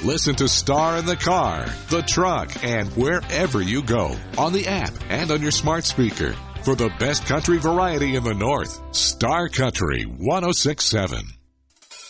Listen to Star in the car, the truck, and wherever you go on the app and on your smart speaker. For the best country variety in the North, Star Country 106.7.